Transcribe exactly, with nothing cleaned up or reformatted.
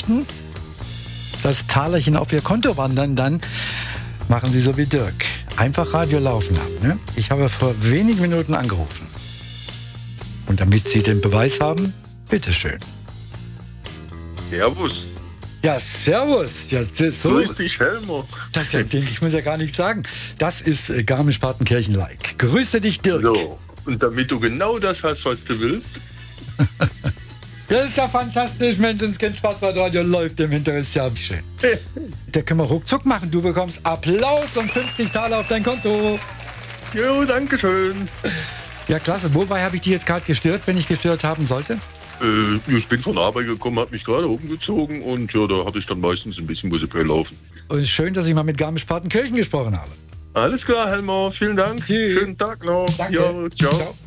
möchten, das Talerchen auf Ihr Konto wandern, dann machen Sie so wie Dirk. Einfach Radio laufen haben. Ne? Ich habe vor wenigen Minuten angerufen. Und damit Sie den Beweis haben, bitteschön. Servus. Ja, servus. Ja, so, Grüß dich, Helmer. das ja, denke ich, muss ja gar nicht sagen. Das ist äh, Garmisch-Partenkirchen-like. Grüße dich, Dirk. So, und damit du genau das hast, was du willst. Das ist ja fantastisch, Mensch, ins Kind Schwarzwaldradio läuft im Hintergrund, ist ja schön. Der können wir ruckzuck machen. Du bekommst Applaus und fünfzig Taler auf dein Konto. Jo, danke schön. Ja, klasse. Wobei habe ich dich jetzt gerade gestört, wenn ich gestört haben sollte? Äh, ich bin von der Arbeit gekommen, habe mich gerade umgezogen und ja, da habe ich dann meistens ein bisschen Musik laufen. Und schön, dass ich mal mit Garmisch-Partenkirchen gesprochen habe. Alles klar, Helmer, vielen Dank. Tschüss. Schönen Tag noch. Danke. Ja, ciao. Ciao.